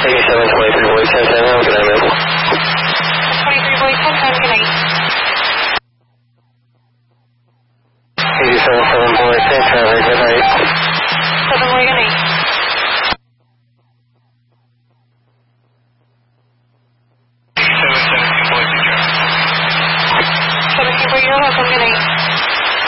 8723 boy 10, have a good night, man. 23 boy 10, have a good night. 87 boy 10, have a good night. 7 boy, good night. 17 boy, you're welcome, good night.